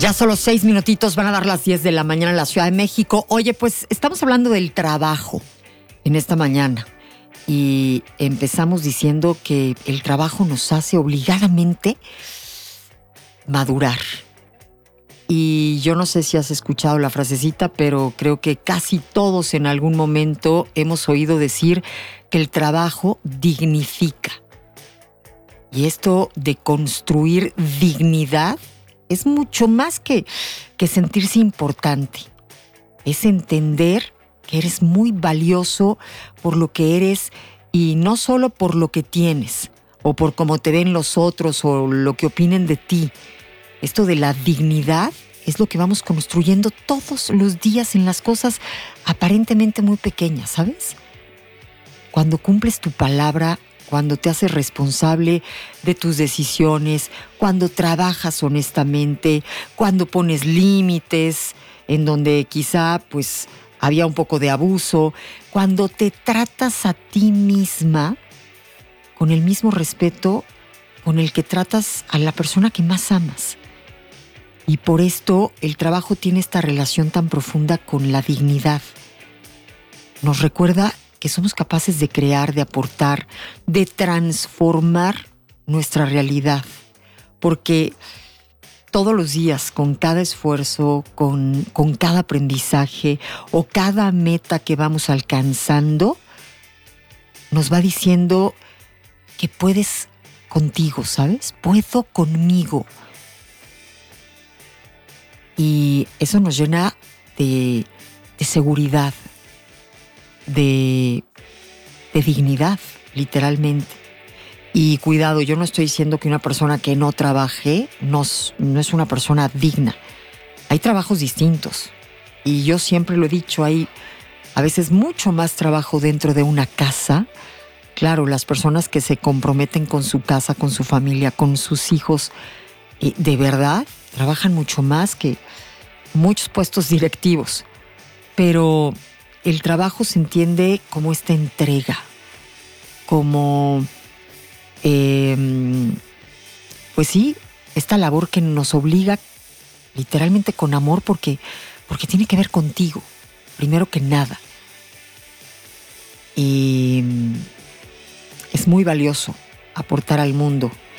Ya solo 6 minutitos, van a dar las 10 de la mañana en la Ciudad de México. Oye, pues estamos hablando del trabajo en esta mañana y empezamos diciendo que el trabajo nos hace obligadamente madurar. Y yo no sé si has escuchado la frasecita, pero creo que casi todos en algún momento hemos oído decir que el trabajo dignifica. Y esto de construir dignidad es mucho más que sentirse importante. Es entender que eres muy valioso por lo que eres y no solo por lo que tienes o por cómo te ven los otros o lo que opinen de ti. Esto de la dignidad es lo que vamos construyendo todos los días en las cosas aparentemente muy pequeñas, ¿sabes? Cuando cumples tu palabra, cuando te haces responsable de tus decisiones, cuando trabajas honestamente, cuando pones límites en donde quizá pues había un poco de abuso, cuando te tratas a ti misma con el mismo respeto con el que tratas a la persona que más amas. Y por esto el trabajo tiene esta relación tan profunda con la dignidad. Nos recuerda que somos capaces de crear, de aportar, de transformar nuestra realidad. Porque todos los días, con cada esfuerzo, con cada aprendizaje o cada meta que vamos alcanzando, nos va diciendo que puedes contigo, ¿sabes? Puedo conmigo. Y eso nos llena de seguridad, de dignidad, literalmente. Y cuidado, yo no estoy diciendo que una persona que no trabaje no es una persona digna. Hay trabajos distintos. Y yo siempre lo he dicho, hay a veces mucho más trabajo dentro de una casa. Claro, las personas que se comprometen con su casa, con su familia, con sus hijos, de verdad trabajan mucho más que muchos puestos directivos. Pero el trabajo se entiende como esta entrega, como, pues sí, esta labor que nos obliga literalmente con amor porque tiene que ver contigo, primero que nada. Y es muy valioso aportar al mundo